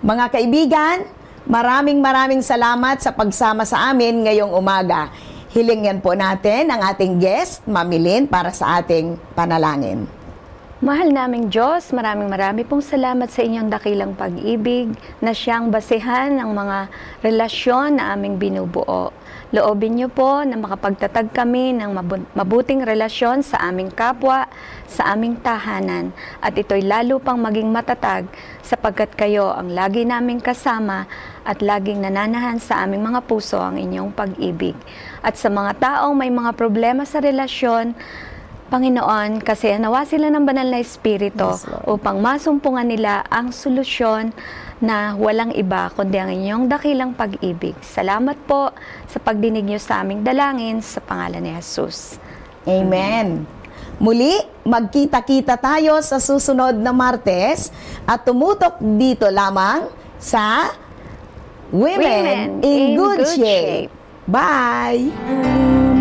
Mga kaibigan, maraming salamat sa pagsama sa amin ngayong umaga. Hilingan po natin ang ating guest, Mami Lynn, para sa ating panalangin. Mahal naming Diyos, marami pong salamat sa inyong dakilang pag-ibig na siyang basehan ng mga relasyon na aming binubuo. Loobin niyo po na makapagtatag kami ng mabuting relasyon sa aming kapwa, sa aming tahanan, at ito'y lalo pang maging matatag sapagkat kayo ang lagi naming kasama at laging nananahan sa aming mga puso ang inyong pag-ibig. At sa mga taong may mga problema sa relasyon, Panginoon, kasi nawa sila ng banal na Espiritu upang masumpungan nila ang solusyon na walang iba kundi ang inyong dakilang pag-ibig. Salamat po sa pagdinig niyo sa aming dalangin sa pangalan ni Jesus. Amen. Muli, magkita-kita tayo sa susunod na Martes at tumutok dito lamang sa Women in Good Shape. Bye!